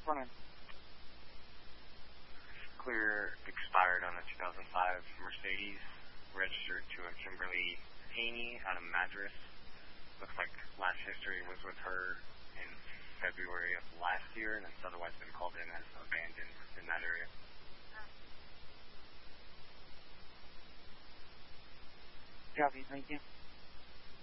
Morning. Clear expired on a 2005 Mercedes, registered to a Kimberly Haney out of Madras. Looks like last history was with her in February of last year, and it's otherwise been called in as abandoned in that area. Copy, thank you.